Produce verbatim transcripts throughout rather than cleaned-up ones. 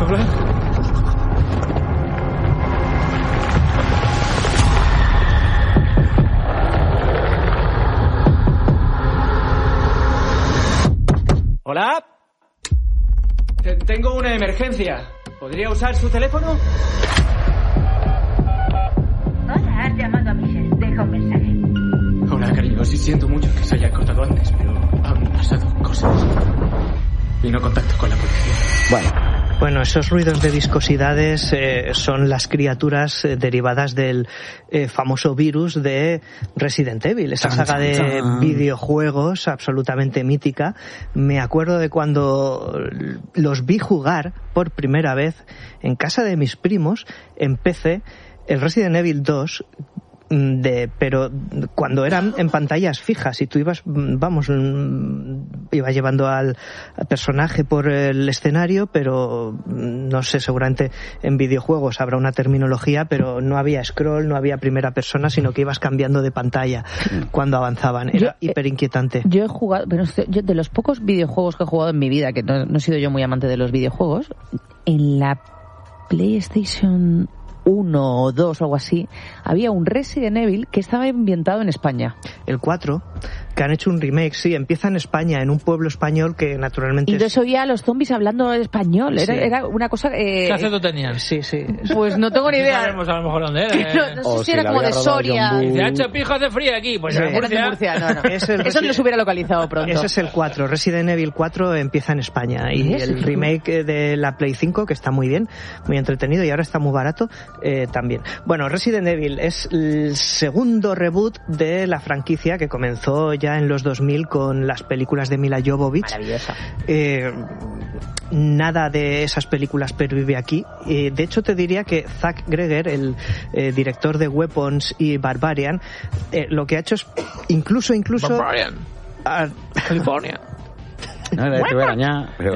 Hola. Hola. Tengo una emergencia. ¿Podría usar su teléfono? Hola, has llamado a Michelle. Deja un mensaje. Hola, cariño. Sí, siento mucho que se haya cortado antes, pero han pasado cosas. Y no contacto con la policía. Bueno. Bueno, esos ruidos de viscosidades eh, son las criaturas eh, derivadas del eh, famoso virus de Resident Evil, esa saga de videojuegos absolutamente mítica. Me acuerdo de cuando los vi jugar por primera vez en casa de mis primos en P C, el Resident Evil dos, de, pero cuando eran en pantallas fijas y tú ibas, vamos, ibas llevando al personaje por el escenario, pero no sé, seguramente en videojuegos habrá una terminología, pero no había scroll, no había primera persona, sino que ibas cambiando de pantalla cuando avanzaban. Era yo, hiper inquietante. Yo he jugado, pero yo, de los pocos videojuegos que he jugado en mi vida, que no, no he sido yo muy amante de los videojuegos, en la PlayStation uno o dos o algo así, había un Resident Evil que estaba ambientado en España. El cuatro, que han hecho un remake, sí, empieza en España, en un pueblo español que naturalmente... Y entonces es... oía a los zombies hablando español, era, sí. era una cosa... Eh... ¿Qué acento tenían? Sí, sí. Pues no tengo ni idea. No sabemos a lo mejor dónde era. Eh. No, no sé si, si era como de Soria. Dice, ha hecho pijas de frío aquí, pues sí. era de Murcia. No, no. Es el Eso Resi... los hubiera localizado pronto. Ese es el cuatro, Resident Evil cuatro empieza en España, y el remake de la Play cinco, que está muy bien, muy entretenido, y ahora está muy barato, eh, también. Bueno, Resident Evil es el segundo reboot de la franquicia que comenzó ya en los dos mil con las películas de Mila Jovovich. Maravillosa. Eh, nada de esas películas pervive aquí. Eh, de hecho, te diría que Zack Greger, el eh, director de Weapons y Barbarian, eh, lo que ha hecho es incluso, incluso... Barbarian. A, California. No, te voy a arañar, pero...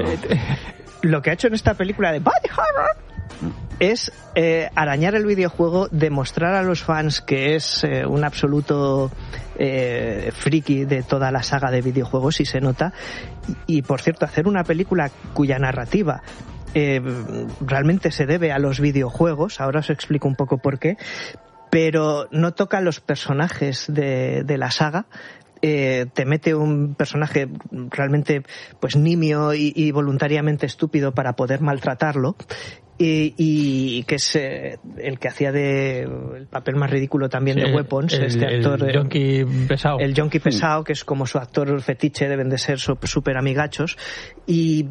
Lo que ha hecho en esta película de Body Horror es eh, arañar el videojuego, demostrar a los fans que es eh, un absoluto eh, friki de toda la saga de videojuegos, y se nota. Y, y por cierto, hacer una película cuya narrativa eh, realmente se debe a los videojuegos, ahora os explico un poco por qué, pero no toca a los personajes de, de la saga. Eh, te mete un personaje realmente pues nimio y, y voluntariamente estúpido para poder maltratarlo, y, y que es eh, el que hacía de el papel más ridículo también sí, de Weapons, el, este actor, el yonki pesado, el yonki pesado, que es como su actor fetiche, deben de ser súper amigachos, y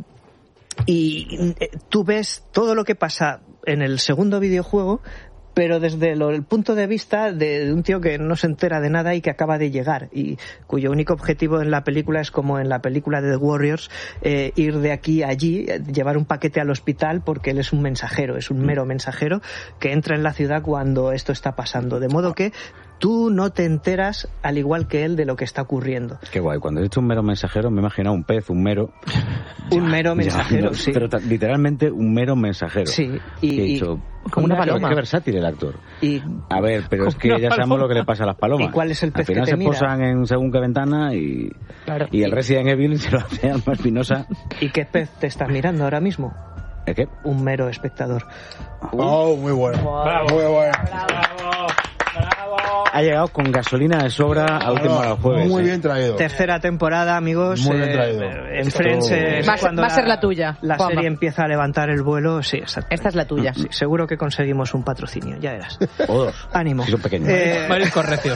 y tú ves todo lo que pasa en el segundo videojuego, pero desde lo, el punto de vista de, de un tío que no se entera de nada y que acaba de llegar, y cuyo único objetivo en la película es como en la película de The Warriors, eh, ir de aquí a allí, llevar un paquete al hospital, porque él es un mensajero, es un mero mensajero que entra en la ciudad cuando esto está pasando, de modo que tú no te enteras, al igual que él, de lo que está ocurriendo. Qué guay. Cuando he dicho un mero mensajero, me he imaginado un pez, un mero... un mero mensajero, ya, sí. Pero literalmente un mero mensajero. Sí. Y, que he dicho, como una paloma. Qué versátil el actor. Y, a ver, pero es que ya sabemos paloma. Lo que le pasa a las palomas. ¿Y cuál es el pez Al final que te se mira? posan en según qué ventana y... Claro. Y el Resident Evil se lo hace a Alma Espinosa. ¿Y qué pez te estás mirando ahora mismo? ¿El qué? Un mero espectador. Oh, muy bueno. Bravo. Muy bueno. Bravo. Bravo. Ha llegado con gasolina de sobra a última hora del jueves. Muy ¿eh? bien traído. Tercera temporada, amigos. Muy bien eh, traído. En Friends eh, va, cuando va a ser la, la tuya. La Juanma. serie empieza a levantar el vuelo. Sí, exacto. Esta es la tuya. Sí, seguro que conseguimos un patrocinio, ya verás. O dos. Ánimo. Si son pequeños. Eh, Marisco Recio.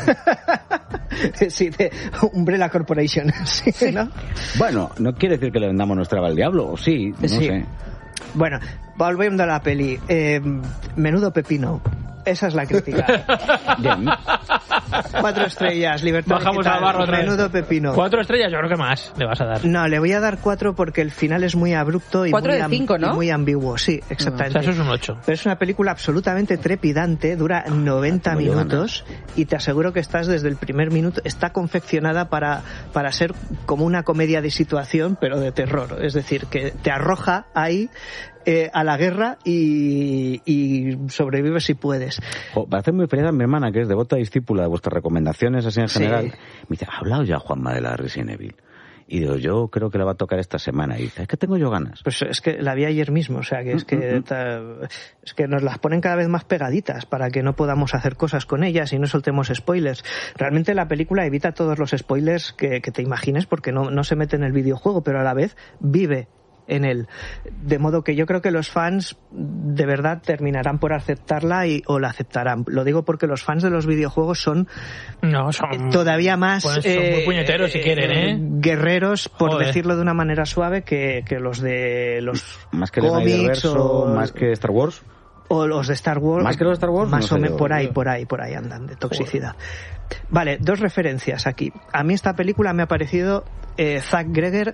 Sí, de Umbrella Corporation. Sí, sí. ¿No? Bueno, no quiere decir que le vendamos nuestra al diablo, o sí, no sí. sé. Bueno, volviendo a la peli. Eh, menudo pepino. Esa es la crítica. Bien. Cuatro estrellas, Libertad Bajamos Digital, al barro otra vez. menudo pepino. Cuatro estrellas, yo creo que más le vas a dar. No, le voy a dar cuatro porque el final es muy abrupto y, cuatro muy, de cinco, ¿no? y muy ambiguo. Sí, exactamente. O sea, eso es un ocho. Pero es una película absolutamente trepidante, dura noventa Muy minutos buena. Y te aseguro que estás desde el primer minuto. Está confeccionada para, para ser como una comedia de situación, pero de terror. Es decir, que te arroja ahí eh, a la guerra y, y sobrevives si puedes. Jo, para hacer muy feliz a mi hermana, que es devota discípula de vuestras recomendaciones así en general, Sí. me dice, ¿ha hablado ya Juanma de la Resident Evil? Y digo, yo creo que la va a tocar esta semana. Y dice, es que tengo yo ganas. Pues es que la vi ayer mismo, o sea, que es que, ta, es que nos las ponen cada vez más pegaditas para que no podamos hacer cosas con ellas y no soltemos spoilers. Realmente la película evita todos los spoilers que, que te imagines porque no, no se mete en el videojuego, pero a la vez vive en él. De modo que yo creo que los fans de verdad terminarán por aceptarla y, o la aceptarán. Lo digo porque los fans de los videojuegos son, no, son todavía más pues son eh, muy puñeteros si quieren, ¿eh? guerreros, por Joder. decirlo de una manera suave, que, que los de los más que el cómics o más que Star Wars. O los de Star Wars. Más que los de Star Wars. Más no o menos por ahí, yo. por ahí, por ahí andan de toxicidad. Joder. Vale, dos referencias aquí. A mí esta película me ha parecido eh, Zack Greger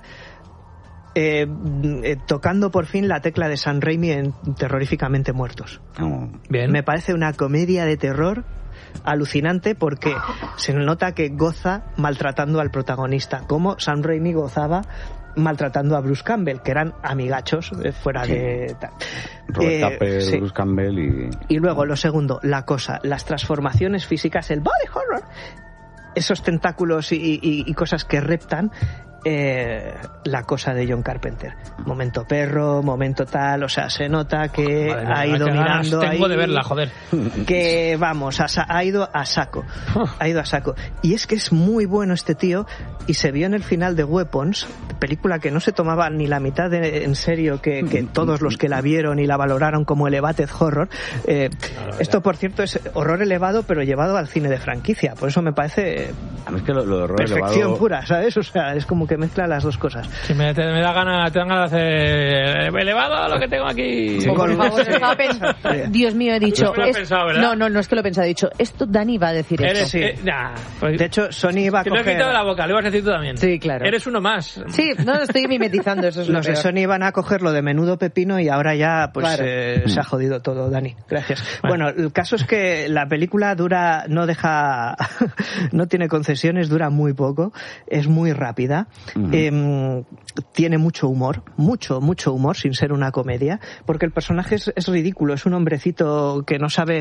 Eh, eh, tocando por fin la tecla de Sam Raimi en Terroríficamente Muertos. Oh. Bien. Me parece una comedia de terror alucinante porque se nota que goza maltratando al protagonista, como Sam Raimi gozaba maltratando a Bruce Campbell, que eran amigachos eh, fuera sí. de... Robert eh, Tapper, sí. Bruce Campbell y... Y luego, lo segundo, la cosa, las transformaciones físicas, el body horror, esos tentáculos y, y, y cosas que reptan. Eh, la cosa de John Carpenter, momento perro, momento tal, o sea, se nota que Madre ha mía, ido mirando tengo ahí, de verla, joder, que vamos, ha, ha ido a saco, ha ido a saco, y es que es muy bueno este tío, y se vio en el final de Weapons, película que no se tomaba ni la mitad de, en serio que, que todos los que la vieron y la valoraron como elevated horror. Eh, esto, por cierto, es horror elevado, pero llevado al cine de franquicia, por eso me parece a mí es que lo, lo de horror perfección elevado... pura, ¿sabes? O sea, es como que mezcla las dos cosas. Si me, te, me da gana, te dan ganas de hacer elevado lo que tengo aquí. Sí. Por favor, estaba pensando. Dios mío, he dicho. No, es... pensado, no, no, no es que lo he pensado. He dicho, esto Dani va a decir Eres, esto. Sí. Eh, nah, pues, de hecho, Sony va a te coger... lo he quitado de la boca, lo ibas a decir tú también. Sí, claro. Eres uno más. Sí, no, estoy mimetizando, eso es lo Los de peor. Sony van a cogerlo de menudo pepino y ahora ya pues Claro. eh, se ha jodido todo, Dani. Gracias. Bueno. bueno, el caso es que la película dura, no deja, no tiene concesiones, dura muy poco, es muy rápida, uh-huh. eh, tiene mucho humor, mucho, mucho humor, sin ser una comedia, porque el personaje es, es ridículo, es un hombrecito que no sabe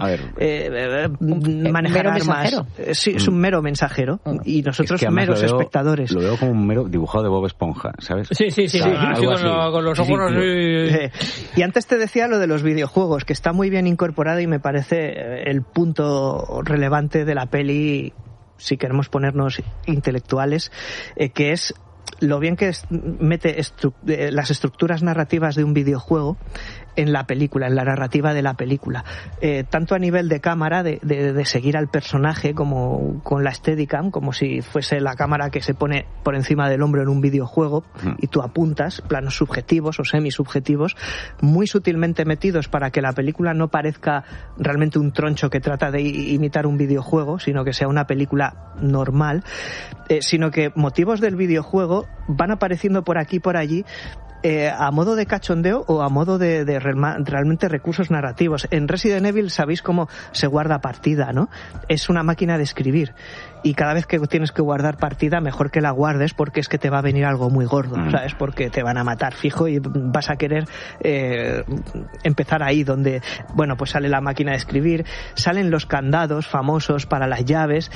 eh, manejar mero armas. Mensajero. Sí, es un mero mensajero y nosotros es que meros lo veo, espectadores. Lo veo como un mero dibujado de Bob Esponja, ¿sabes? Sí, sí, sí, sí, sí con, lo, con los ojos sí, así. Eh, y antes te decía lo de los videojuegos, que está muy bien incorporado y me parece el punto relevante de la peli, si queremos ponernos intelectuales, eh, que es lo bien que es, mete estru- eh, las estructuras narrativas de un videojuego en la película, en la narrativa de la película, eh, tanto a nivel de cámara, de, de, de seguir al personaje, como con la Steadicam, como si fuese la cámara que se pone por encima del hombro en un videojuego y tú apuntas, planos subjetivos o semisubjetivos, muy sutilmente metidos para que la película no parezca realmente un troncho que trata de imitar un videojuego, sino que sea una película normal, eh, sino que motivos del videojuego van apareciendo por aquí y por allí, Eh, a modo de cachondeo o a modo de, de re- realmente recursos narrativos. En Resident Evil sabéis cómo se guarda partida, ¿no? Es una máquina de escribir y cada vez que tienes que guardar partida mejor que la guardes porque es que te va a venir algo muy gordo, mm. ¿sabes? Porque te van a matar fijo y vas a querer eh, empezar ahí donde, bueno, pues sale la máquina de escribir, salen los candados famosos para las llaves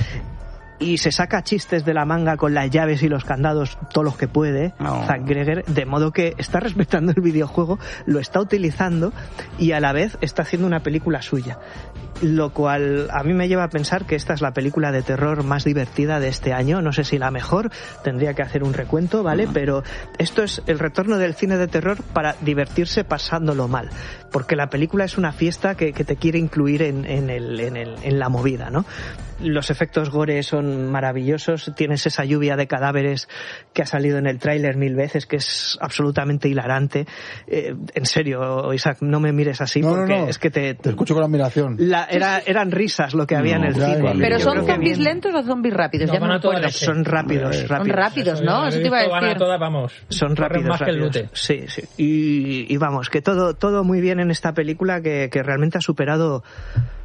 y se saca chistes de la manga con las llaves y los candados todos los que puede, no. Zack Greger, de modo que está respetando el videojuego, lo está utilizando y a la vez está haciendo una película suya, lo cual a mí me lleva a pensar que esta es la película de terror más divertida de este año, no sé si la mejor, tendría que hacer un recuento, ¿vale? Uh-huh. Pero esto es el retorno del cine de terror para divertirse pasándolo mal, porque la película es una fiesta que, que te quiere incluir en, en, el, en, el, en la movida, ¿no? Los efectos gore son maravillosos, tienes esa lluvia de cadáveres que ha salido en el tráiler mil veces, que es absolutamente hilarante. Eh, en serio, Isaac, no me mires así no, porque no, no. es que te... Te escucho con admiración. La, era, eran risas lo que había no, en el cine. Vale. Pero Yo son zombies bien... lentos o zombies rápidos, no, ya no me acuerdo. Son rápidos, rápidos. Son rápidos, ¿no? Eso te iba a decir. Van a todas, vamos. Son rápidos, más rápidos. Que el lute. Sí, sí. Y, y vamos, que todo, todo muy bien en esta película que, que realmente ha superado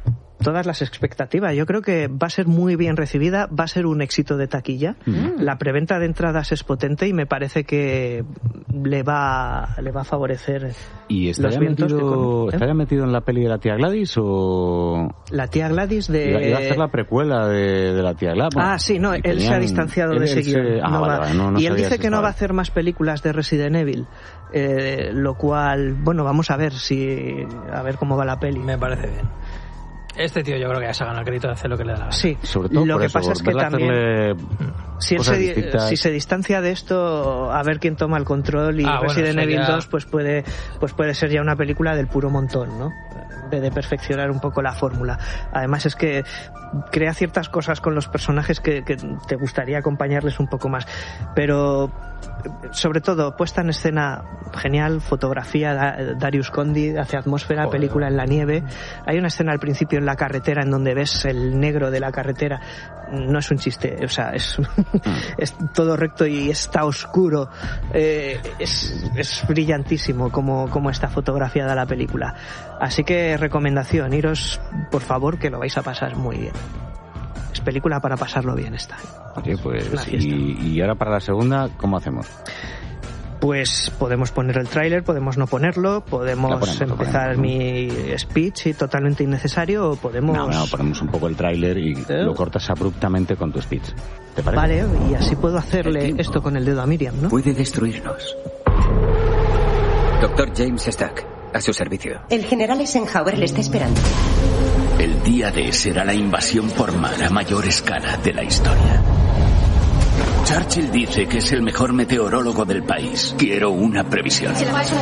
todas las expectativas. Yo creo que va a ser muy bien recibida, va a ser un éxito de taquilla. Mm. La preventa de entradas es potente y me parece que le va, le va a favorecer. ¿Y está los ya vientos metido, que con, ¿eh? ¿está ya metido en la peli de la tía Gladys o...? La tía Gladys de... Iba, iba a hacer la precuela de, de la tía Gladys. Bueno, ah, sí, no, él tenían... se ha distanciado él de ese guión. se... ah, no vale, va... vale, no, no y él dice si que no estaba... va a hacer más películas de Resident Evil, eh, lo cual, bueno, vamos a ver si a ver cómo va la peli. Me parece bien. Este tío yo creo que ya se ha ganado el crédito de hacer lo que le da la gana. Sí, sobre todo lo por que eso, pasa es que también si, él se, si se distancia de esto, a ver quién toma el control y ah, Resident bueno, Evil ya... dos pues puede pues puede ser ya una película del puro montón, ¿no? En vez de perfeccionar un poco la fórmula. Además es que crea ciertas cosas con los personajes que, que te gustaría acompañarles un poco más, pero sobre todo puesta en escena genial, fotografía, Darius Conde hace atmósfera, Joder. película en la nieve. Hay una escena al principio en la carretera en donde ves el negro de la carretera, no es un chiste, o sea, es, es todo recto y está oscuro, eh, es, es brillantísimo como, como está fotografiada la película. Así que recomendación, iros por favor, que lo vais a pasar muy bien. Es película para pasarlo bien esta. Oye, pues, y, y ahora para la segunda, ¿cómo hacemos? Pues podemos poner el tráiler, podemos no ponerlo, podemos ponemos, empezar ponemos. mi speech y totalmente innecesario, o podemos... No, no, ponemos un poco el tráiler y ¿Eh? lo cortas abruptamente con tu speech. ¿Te parece? Vale, y así puedo hacerle esto con el dedo a Miriam, ¿no? Puede destruirnos. Doctor James Stack, a su servicio. El general Eisenhower le está esperando. El día D será la invasión por mar a mayor escala de la historia. Churchill dice que es el mejor meteorólogo del país. Quiero una previsión.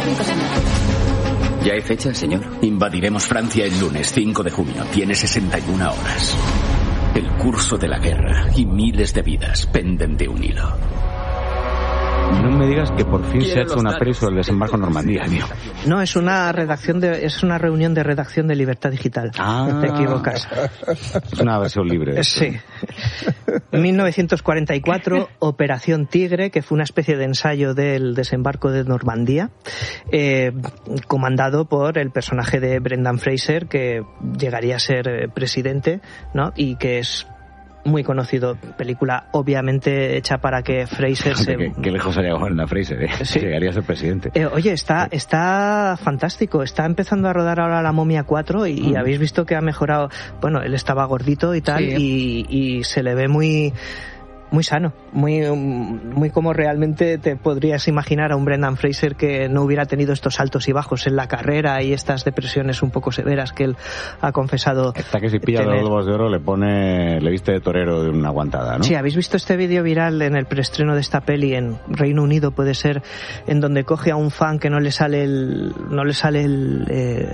¿Ya hay fecha, señor? Invadiremos Francia el lunes cinco de junio. Tiene sesenta y una horas. El curso de la guerra y miles de vidas penden de un hilo. No me digas que por fin se ha hecho una peli sobre el desembarco en Normandía, tío. No, es una redacción de, es una reunión de redacción de Libertad Digital. Ah, te equivocas. Es una versión libre. De sí. mil novecientos cuarenta y cuatro, Operación Tigre, que fue una especie de ensayo del desembarco de Normandía, eh, comandado por el personaje de Brendan Fraser, que llegaría a ser presidente, ¿no? Y que es muy conocido, película obviamente hecha para que Fraser se... ¿Qué, qué lejos ha llegado a Fraser, eh? Sí. Llegaría a ser presidente. Eh, oye, está está fantástico, está empezando a rodar ahora La Momia cuatro y, mm. y habéis visto que ha mejorado, bueno, él estaba gordito y tal, sí. y, y se le ve muy... muy sano, muy muy como realmente te podrías imaginar a un Brendan Fraser que no hubiera tenido estos altos y bajos en la carrera y estas depresiones un poco severas que él ha confesado. Está que si pilla tener. Los Globos de Oro le pone, le viste de torero de una aguantada, ¿no? Sí, ¿habéis visto este vídeo viral en el preestreno de esta peli en Reino Unido, puede ser, en donde coge a un fan que no le sale el, no le sale el,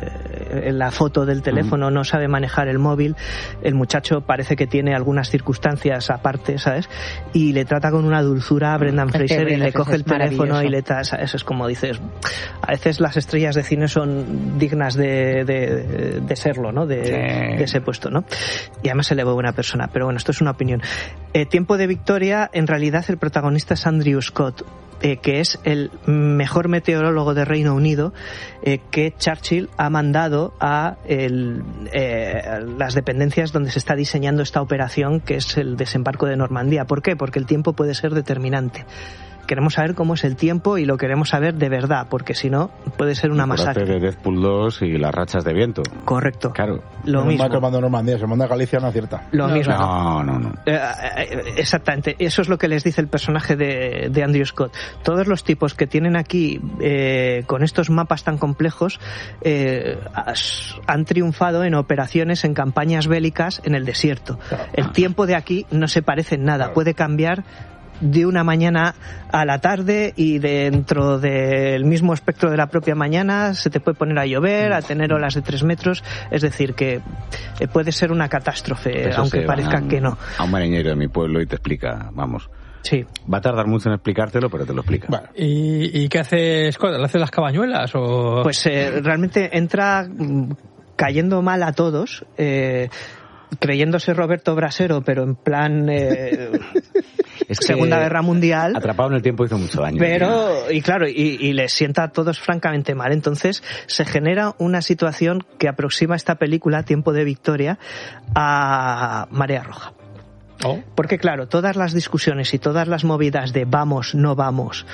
eh, la foto del teléfono, mm. no sabe manejar el móvil, el muchacho parece que tiene algunas circunstancias aparte, ¿sabes? Y le trata con una dulzura a Brendan Fraser y le coge el teléfono y le trata, eso es como dices, a veces las estrellas de cine son dignas de, de, de serlo, ¿no? De, sí. de ese puesto, ¿no? Y además se le ve buena persona, pero bueno, esto es una opinión. Eh, Tiempo de Victoria, en realidad el protagonista es Andrew Scott, Eh, que es el mejor meteorólogo de Reino Unido, eh, que Churchill ha mandado a el, eh, las dependencias donde se está diseñando esta operación, que es el desembarco de Normandía. ¿Por qué? Porque el tiempo puede ser determinante. Queremos saber cómo es el tiempo y lo queremos saber de verdad, porque si no puede ser una masacre. de Deadpool dos y las rachas de viento. Correcto. Claro. Lo no mismo. No manda Normandía, se manda a Galicia, no acierta. Lo no, mismo. No, no, no. Eh, eh, exactamente. Eso es lo que les dice el personaje de, de Andrew Scott. Todos los tipos que tienen aquí eh, con estos mapas tan complejos eh, han triunfado en operaciones, en campañas bélicas en el desierto. Claro. El tiempo de aquí no se parece en nada. Claro. Puede cambiar de una mañana a la tarde y dentro del mismo espectro de la propia mañana se te puede poner a llover, a tener olas de tres metros, es decir que puede ser una catástrofe, eso aunque parezca un, que no. A un marinero de mi pueblo y te explica, vamos. Sí. Va a tardar mucho en explicártelo, pero te lo explica. Bueno. ¿Y, ¿Y qué hace Scott? ¿Le hace las cabañuelas o...? Pues eh, realmente entra cayendo mal a todos, eh, creyéndose Roberto Brasero, pero en plan... Eh, Es que Segunda Guerra Mundial. Atrapado en el tiempo hizo mucho daño. Pero, y claro, y, y les sienta a todos francamente mal. Entonces se genera una situación que aproxima esta película, Tiempo de Victoria, a Marea Roja. Oh. Porque claro, todas las discusiones y todas las movidas de vamos, no vamos,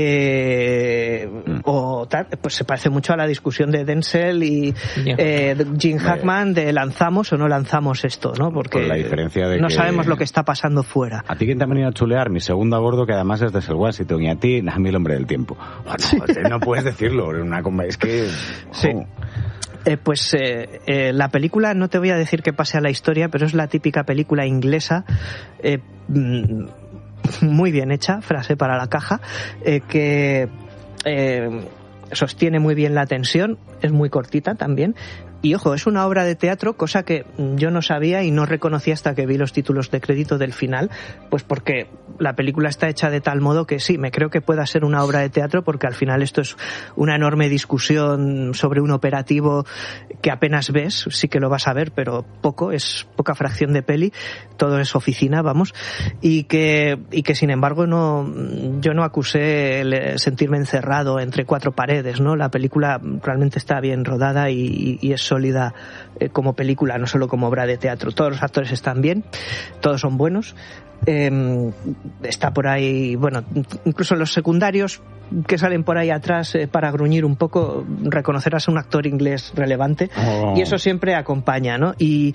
eh, mm. o tal, pues se parece mucho a la discusión de Denzel y yeah. eh, Gene Hackman de lanzamos o no lanzamos esto, ¿no? Porque con la diferencia de no que sabemos lo que está pasando fuera. A ti quien te ha venido a chulear, mi segundo a bordo, que además es de Denzel Washington, y a ti, a mí el hombre del tiempo. Bueno, sí. No puedes decirlo, una, es que... Oh. Sí. Eh, pues eh, eh, la película, no te voy a decir que pase a la historia, pero es la típica película inglesa, eh, muy bien hecha, frase para la caja, eh, que eh, sostiene muy bien la tensión, es muy cortita también. Y ojo, es una obra de teatro, cosa que yo no sabía y no reconocí hasta que vi los títulos de crédito del final, pues porque la película está hecha de tal modo que sí, me creo que pueda ser una obra de teatro, porque al final esto es una enorme discusión sobre un operativo que apenas ves, sí que lo vas a ver, pero poco, es poca fracción de peli, todo es oficina, vamos, y que, y que sin embargo no, yo no acusé el sentirme encerrado entre cuatro paredes, ¿no? La película realmente está bien rodada y, y es sólida eh, como película, no solo como obra de teatro. Todos los actores están bien, todos son buenos. Eh, está por ahí, bueno, incluso los secundarios que salen por ahí atrás eh, para gruñir un poco, reconocerás a un actor inglés relevante oh. y eso siempre acompaña, ¿no? Y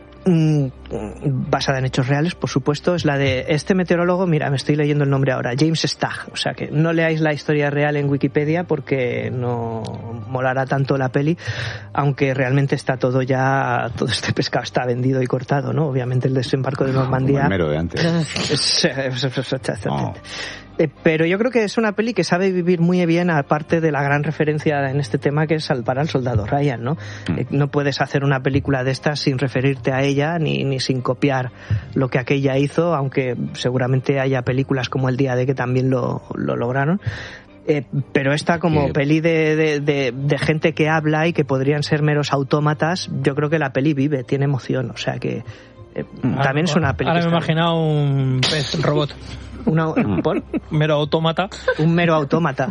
basada en hechos reales, por supuesto, es la de este meteorólogo, mira, me estoy leyendo el nombre ahora, James Stagg, o sea que no leáis la historia real en Wikipedia porque no molará tanto la peli, aunque realmente está todo ya, todo este pescado está vendido y cortado, ¿no? Obviamente el desembarco de Normandía. Como el mero de antes. oh. Eh, pero yo creo que es una peli que sabe vivir muy bien, aparte de la gran referencia en este tema que es Salvar al Soldado Ryan, ¿no? Mm. Eh, no puedes hacer una película de estas sin referirte a ella ni, ni sin copiar lo que aquella hizo, aunque seguramente haya películas como El Día de que también lo, lo lograron. Eh, pero esta como que... peli de, de, de, de gente que habla y que podrían ser meros autómatas, yo creo que la peli vive, tiene emoción, o sea que eh, ah, también es una peli. Ahora que me he imaginado un pez robot. Una, ¿por? Un mero autómata. Un mero autómata.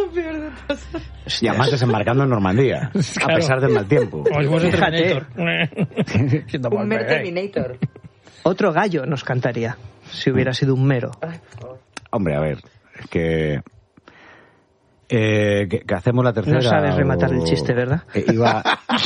Y además desembarcando en Normandía, claro. A pesar del mal tiempo. Como si Terminator. Un mero Terminator. Otro gallo nos cantaría, si hubiera sido un mero. Hombre, a ver, es que... Eh, que, que hacemos la tercera. No sabes rematar o... el chiste, ¿verdad? Eh, iba...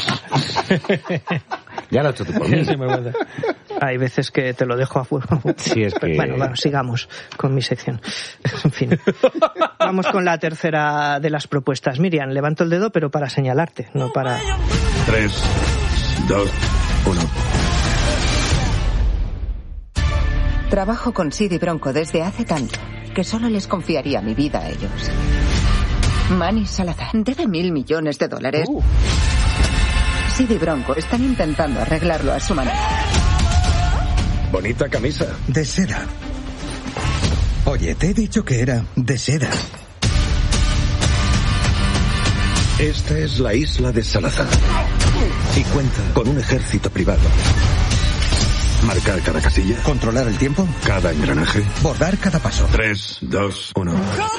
Ya lo has hecho tú por mí. Sí, me Hay veces que te lo dejo afuera. Sí, es que... Bueno, bueno, sigamos con mi sección. En fin. Vamos con la tercera de las propuestas. Miriam, levanto el dedo, pero para señalarte, no para... Tres, dos, uno. Trabajo con Sid y Bronco desde hace tanto que solo les confiaría mi vida a ellos. Manny Salazar debe mil millones de dólares. Uh. Sid y Bronco están intentando arreglarlo a su manera. Bonita camisa. De seda. Oye, te he dicho que era de seda. Esta es la isla de Salazar. Y cuenta con un ejército privado. Marcar cada casilla. Controlar el tiempo. Cada engranaje. Bordar cada paso. Tres, dos, uno.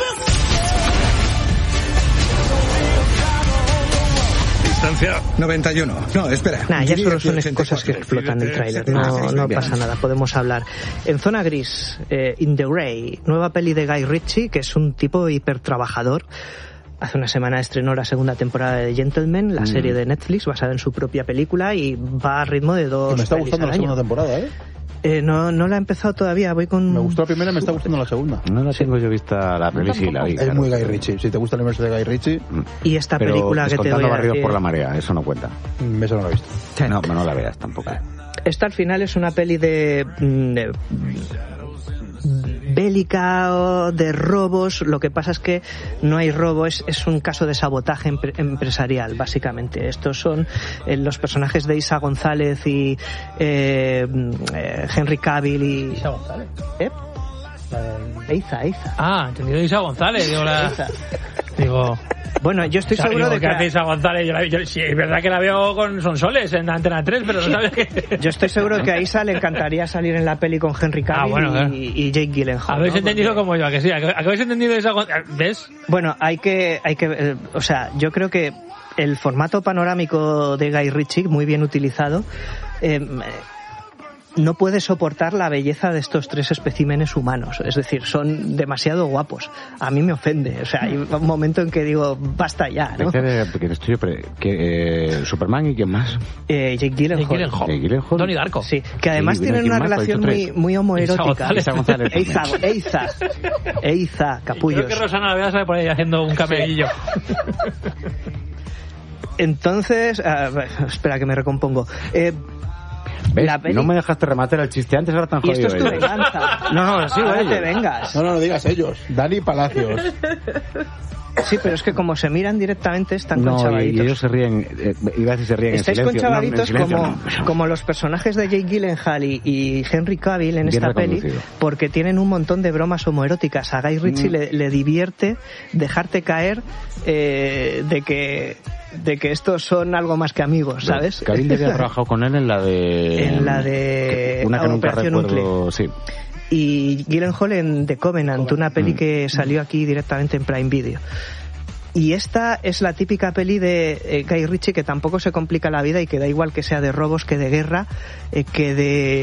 Distancia. noventa y uno. No, espera. Nah, ya solo son cosas que explotan el tráiler. No, no pasa nada, podemos hablar. En Zona Gris, eh, In the Grey, nueva peli de Guy Ritchie, que es un tipo hipertrabajador. Hace una semana estrenó la segunda temporada de Gentleman, la mm. serie de Netflix, basada en su propia película, y va a ritmo de dos. Me está gustando la segunda temporada, ¿eh? Eh, no, no la he empezado todavía, voy con... Me gustó la primera y me está gustando la segunda. No la tengo yo vista la peli, sí la vi. Es claro. muy Guy Ritchie, si te gusta el universo de Guy Ritchie... Y esta pero película que te doy a Barridos decir... por la marea, eso no cuenta. Eso no lo he visto. No, pero no la veas tampoco. Esta al final es una peli de... de bélica, de robos. Lo que pasa es que no hay robo, es, es un caso de sabotaje empre- empresarial, básicamente. Estos son eh, los personajes de Isa González y eh, eh, Henry Cavill y... ¿Isa González? ¿Eh? Eiza, Eiza. Ah, entendido Isa González. Digo, la... Digo... Bueno, yo estoy O sea, seguro digo, de ¿qué que... hace Isa González? Yo, la- yo- sí, es verdad que la veo con Sonsoles en Antena tres, pero no sabes que... Yo estoy seguro que a Isa le encantaría salir en la peli con Henry Cavill Ah, bueno, y, claro. y Jake Gyllenhaal. Habéis ¿no? entendido Porque- como yo, ¿a que sí? ¿A que a que habéis entendido Isa González? ¿Ves? Bueno, hay que, hay que, eh, o sea, yo creo que el formato panorámico de Guy Ritchie, muy bien utilizado, eh, no puede soportar la belleza de estos tres especímenes humanos. Es decir, son demasiado guapos. A mí me ofende. O sea, hay un momento en que digo, basta ya, ¿no? Que, que estoy, que, eh, Superman y quién más. Eh, Jake Gyllenhaal. Jake Gyllenhaal. Jake Gyllenhaal. Donnie Darko. Sí, que además Sí, tienen ¿quién una más? relación Ha dicho muy, tres. muy homoerótica. Isa González. Eiza, Eiza, Eiza, capullos. Creo que Rosana la veas por ahí haciendo un camelillo. Entonces, ah, espera que me recompongo. Eh, ¿Ves? La peli- No me dejaste rematar el chiste antes, ahora tan y esto jodido. es tu ellos. venganza. No, no, sí, Ahora vale. te vengas. No, no, no digas ellos. Dani Palacios. Sí, pero es que como se miran directamente están con No, y, y chavalitos. ellos se ríen, eh, iba a decir se ríen Estáis en con silencio. chavalitos no, en silencio como, no, pero- como los personajes de Jake Gyllenhaal y, y Henry Cavill en Bien esta peli, reconducido. porque tienen un montón de bromas homoeróticas. A Guy Ritchie Mm. le, le divierte dejarte caer eh, de que de que estos son algo más que amigos, ¿sabes? Cavill había trabajado con él en la de... En la de Una que nunca Operación recuerdo... Sí. Y Gyllenhaal en The Covenant, una peli que salió aquí directamente en Prime Video. Y esta es la típica peli de eh, Guy Ritchie que tampoco se complica la vida y que da igual que sea de robos, que de guerra, eh, que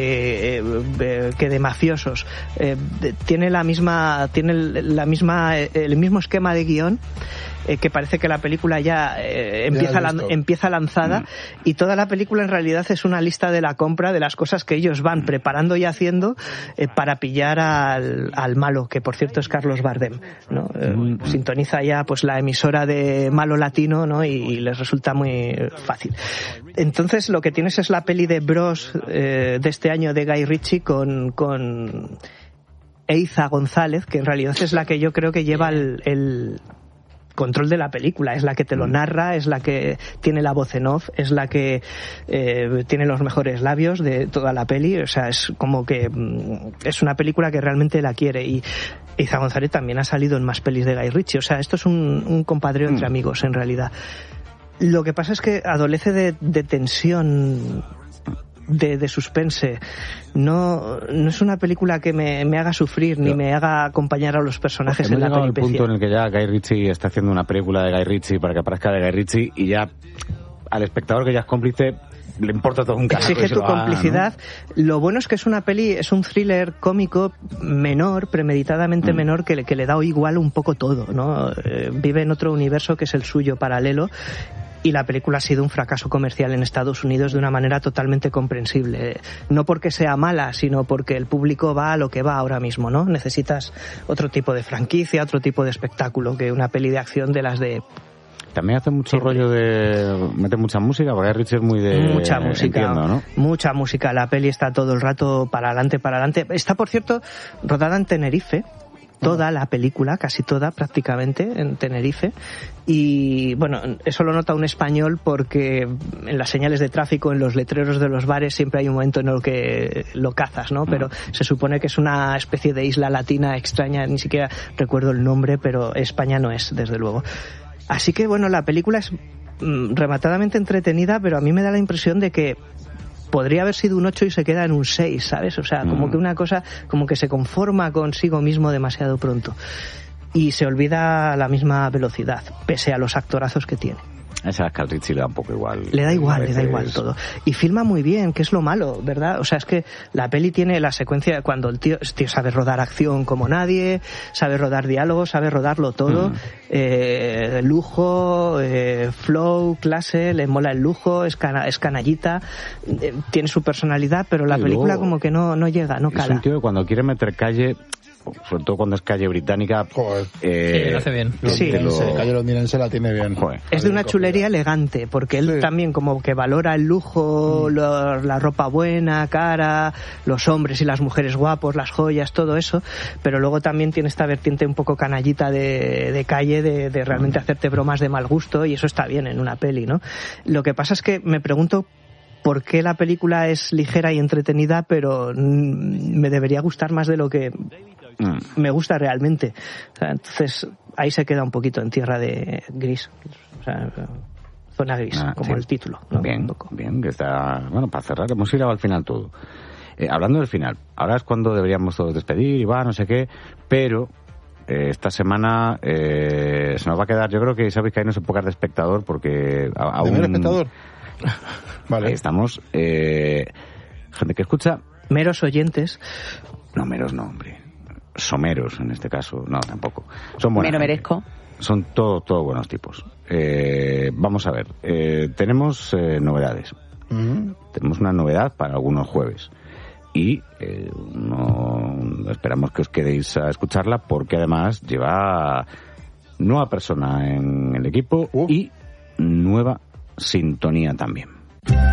de eh, eh, que de mafiosos. Eh, de- tiene la misma tiene el- la misma eh, el mismo esquema de guión. Eh, que parece que la película ya eh, empieza, Ya has lan- visto. empieza lanzada y toda la película en realidad es una lista de la compra de las cosas que ellos van preparando y haciendo eh, para pillar al, al malo, que por cierto es Carlos Bardem, ¿no? Eh, sintoniza ya pues la emisora de malo latino, ¿no? Y, y les resulta muy fácil. Entonces lo que tienes es la peli de Bros eh, de este año de Guy Ritchie con, con Eiza González, que en realidad es la que yo creo que lleva el, el control de la película, es la que te lo narra, es la que tiene la voz en off, es la que eh, tiene los mejores labios de toda la peli, o sea, es como que mm, es una película que realmente la quiere. Y Eiza González también ha salido en más pelis de Guy Ritchie, o sea, esto es un, un compadreo entre amigos en realidad. Lo que pasa es que adolece de, de tensión, de, de suspense. No, no es una película que me, me haga sufrir ni Pero- me haga acompañar a los personajes Hemos en la llegado al peripecia. punto en el que ya Guy Ritchie está haciendo una película de Guy Ritchie para que aparezca de Guy Ritchie y ya al espectador que ya es cómplice le importa todo un carajo. Exige y se tu lo haga, complicidad. ¿no? Lo bueno es que es una peli, es un thriller cómico menor, premeditadamente Mm. menor, que le, que le da igual un poco todo, ¿no? Eh, vive en otro universo que es el suyo paralelo. Y la película ha sido un fracaso comercial en Estados Unidos de una manera totalmente comprensible. No porque sea mala, sino porque el público va a lo que va ahora mismo, ¿no? Necesitas otro tipo de franquicia, otro tipo de espectáculo que una peli de acción de las de... También hace mucho Siempre. rollo de... Mete mucha música, porque Guy Ritchie es muy de... Mucha música, Entiendo, ¿no? mucha música. La peli está todo el rato para adelante, para adelante. Está, por cierto, rodada en Tenerife. Toda la película, casi toda prácticamente, en Tenerife. Y bueno, eso lo nota un español porque en las señales de tráfico, en los letreros de los bares, siempre hay un momento en el que lo cazas, ¿no? Pero se supone que es una especie de isla latina extraña, ni siquiera recuerdo el nombre, pero España no es, desde luego. Así que bueno, la película es mm, rematadamente entretenida, pero a mí me da la impresión de que podría haber sido un ocho y se queda en un seis, ¿sabes? O sea, como Mm. que una cosa, como que se conforma consigo mismo demasiado pronto. Y se olvida a la misma velocidad, pese a los actorazos que tiene. Esa es que al Ritchie le da un poco igual. Le da igual, A le da veces- igual todo. Y filma muy bien, que es lo malo, ¿verdad? O sea, es que la peli tiene la secuencia cuando el tío, el tío sabe rodar acción como nadie, sabe rodar diálogos, sabe rodarlo todo. Mm. Eh, lujo, eh, flow, clase, le mola el lujo, es, cana- es canallita, eh, tiene su personalidad, pero la Y película luego- como que no, no llega, no Es cala. un tío que cuando quiere meter calle, sobre todo cuando es calle británica... Joder. eh, Sí, lo hace bien. Sí. te lo- Londinense, Calle londinense la tiene bien. Joder. Es de una chulería elegante, porque él Sí. también como que valora el lujo, Mm. lo- la ropa buena, cara, los hombres y las mujeres guapos, las joyas, todo eso, pero luego también tiene esta vertiente un poco canallita de, de calle, de, de realmente Mm. hacerte bromas de mal gusto, y eso está bien en una peli, ¿no? Lo que pasa es que me pregunto por qué la película es ligera y entretenida, pero mm, me debería gustar más de lo que Mm. me gusta realmente. O sea, entonces, ahí se queda un poquito en tierra de gris, o sea, zona gris, ah, como sí. el título, ¿no? Bien, bien, que está... Bueno, para cerrar, hemos ido al final todo. Eh, hablando del final, ahora es cuando deberíamos todos despedir y va, no sé qué, pero eh, esta semana eh, se nos va a quedar, yo creo que sabéis que hay no se puede de espectador porque a, aún... ¿De espectador? Vale. Ahí estamos. Eh, gente que escucha. Meros oyentes. No, meros no, hombre. Someros, en este caso. No, tampoco. Son buenos. Me lo merezco. Son todo, todo buenos tipos. Eh, vamos a ver. Eh, tenemos eh, novedades. Uh-huh. Tenemos una novedad para algunos jueves. Y eh, no esperamos que os quedéis a escucharla porque además lleva nueva persona en el equipo uh. y nueva sintonía también.